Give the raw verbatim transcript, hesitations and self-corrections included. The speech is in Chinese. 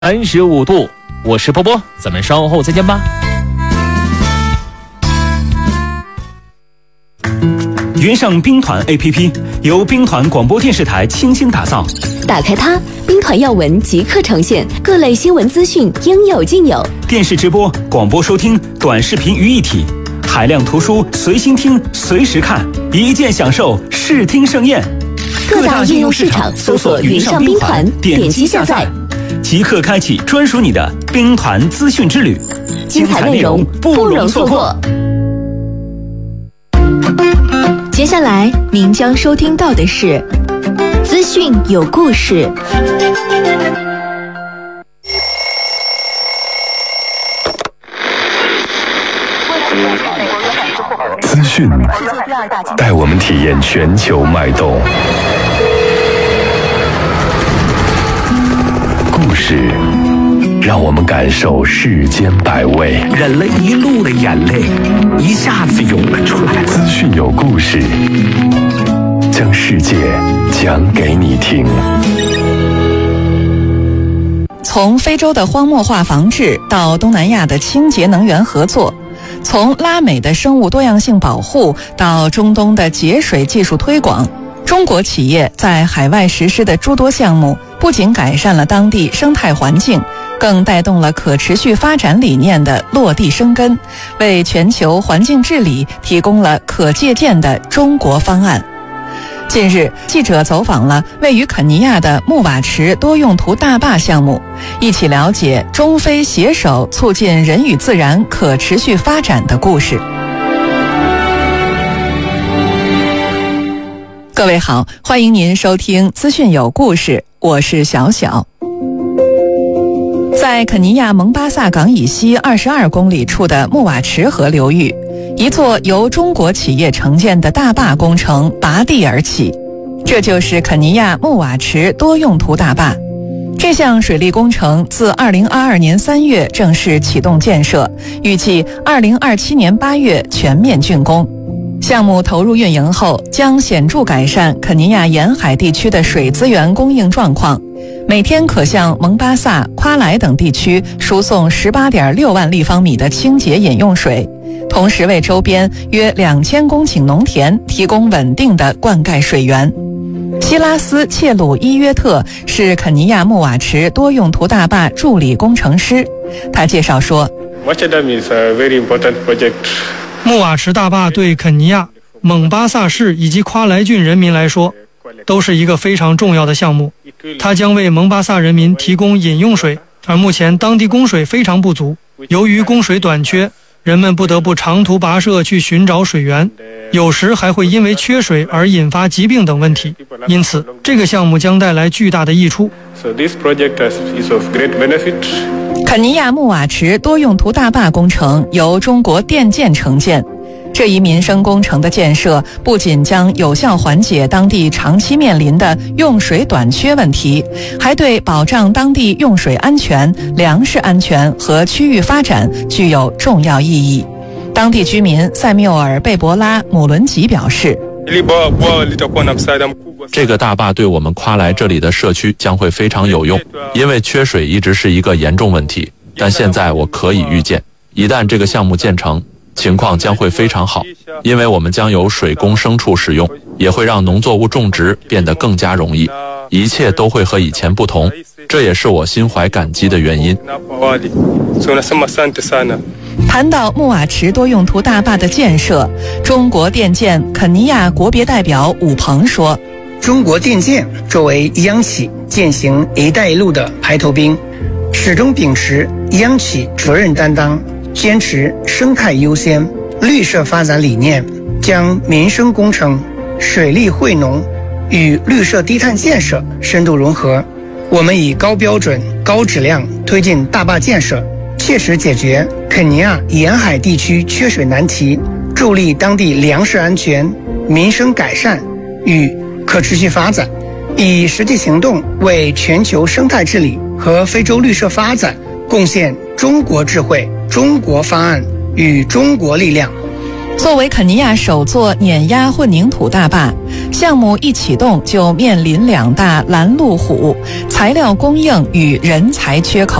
三十五度，我是波波，咱们稍后再见吧。 云上兵团 A P P 由兵团广播电视台倾心打造， 打开它，兵团要闻即刻呈现，各类新闻资讯应有尽有。 电视直播、广播收听、短视频于一体，海量图书随心听、随时看，一键享受视听盛宴。 各大应用市场搜索云上兵团，点击下载， 即刻开启专属你的兵团资讯之旅， 精彩内容不容错过。接下来您将收听到的是资讯有故事。 资讯带我们体验全球脉动，故事让我们感受世间百味， 忍了一路的眼泪一下子涌了出来。 资讯有故事，将世界讲给你听。 从非洲的荒漠化防治到东南亚的清洁能源合作，从拉美的生物多样性保护到中东的节水技术推广，中国企业在海外实施的诸多项目，不仅改善了当地生态环境，更带动了可持续发展理念的落地生根，为全球环境治理提供了可借鉴的中国方案。近日，记者走访了位于肯尼亚的木瓦池多用途大坝项目，一起了解中非携手促进人与自然可持续发展的故事。各位好，欢迎您收听资讯有故事，我是小小。在肯尼亚蒙巴萨港以西二十二公里处的木瓦池河流域，一座由中国企业承建的大坝工程拔地而起，这就是肯尼亚木瓦池多用途大坝。这项水利工程自二零二二年三月正式启动建设，预计二零二七年八月全面竣工。项目投入运营后，将显著改善肯尼亚沿海地区的水资源供应状况，每天可向蒙巴萨、夸莱等地区输送 十八点六万立方米的清洁饮用水，同时为周边约两千公顷农田提供稳定的灌溉水源。希拉斯·切鲁伊约特是肯尼亚木瓦池多用途大坝助理工程师，他介绍说， 木瓦池大坝对肯尼亚、蒙巴萨市以及夸莱郡人民来说都是一个非常重要的项目，它将为蒙巴萨人民提供饮用水，而目前当地供水非常不足，由于供水短缺，人们不得不长途跋涉去寻找水源，有时还会因为缺水而引发疾病等问题，因此这个项目将带来巨大的益处。 肯尼亚木瓦池多用途大坝工程由中国电建承建，这一民生工程的建设不仅将有效缓解当地长期面临的用水短缺问题，还对保障当地用水安全、粮食安全和区域发展具有重要意义。当地居民塞缪尔·贝博拉·姆伦吉表示， 这个大坝对我们夸莱这里的社区将会非常有用，因为缺水一直是一个严重问题，但现在我可以预见，一旦这个项目建成，情况将会非常好，因为我们将有水供牲畜使用，也会让农作物种植变得更加容易，一切都会和以前不同，这也是我心怀感激的原因。 谈到木瓦池多用途大坝的建设，中国电建肯尼亚国别代表武鹏说， 中国电建作为央企践行一带一路的排头兵，始终秉持央企责任担当，坚持生态优先、绿色发展理念，将民生工程、水利惠农与绿色低碳建设深度融合。我们以高标准、高质量推进大坝建设，切实解决肯尼亚沿海地区缺水难题，助力当地粮食安全、民生改善与可持续发展，以实际行动为全球生态治理和非洲绿色发展贡献中国智慧、中国方案与中国力量。 作为肯尼亚首座碾压混凝土大坝，项目一启动就面临两大拦路虎：材料供应与人才缺口。